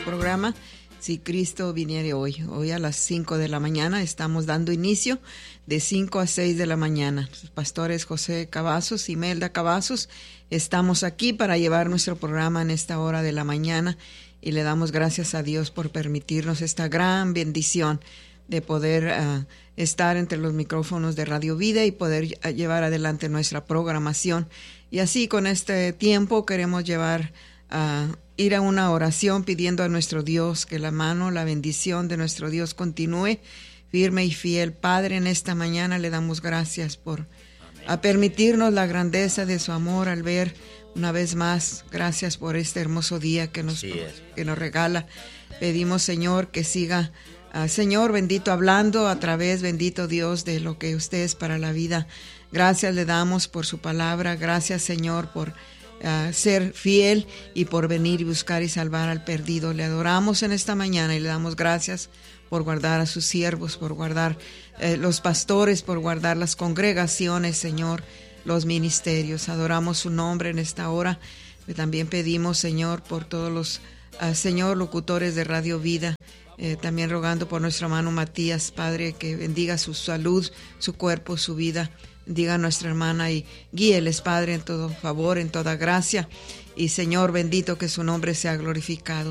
programa Si Cristo Viniere Hoy. Hoy a las 5 de la mañana estamos dando inicio de 5 a 6 de la mañana. Los pastores José Cavazos y Melda Cavazos estamos aquí para llevar nuestro programa en esta hora de la mañana y le damos gracias a Dios por permitirnos esta gran bendición de poder estar entre los micrófonos de Radio Vida y poder llevar adelante nuestra programación. Y así con este tiempo queremos ir a una oración pidiendo a nuestro Dios que la bendición de nuestro Dios continúe firme y fiel. Padre, en esta mañana le damos gracias por permitirnos la grandeza de su amor al ver una vez más. Gracias por este hermoso día que nos regala. Pedimos, Señor, que siga, Señor, bendito, hablando a través, bendito Dios, de lo que usted es para la vida. Gracias le damos por su palabra. Gracias, Señor, por ser fiel y por venir y buscar y salvar al perdido. Le adoramos en esta mañana y le damos gracias por guardar a sus siervos, por guardar los pastores, por guardar las congregaciones, Señor, los ministerios. Adoramos su nombre en esta hora. También pedimos, Señor, por todos los, Señor, locutores de Radio Vida. También rogando por nuestro hermano Matías, Padre, que bendiga su salud, su cuerpo, su vida. Bendiga a nuestra hermana y guíeles, Padre, en todo favor, en toda gracia. Y Señor, bendito que su nombre sea glorificado.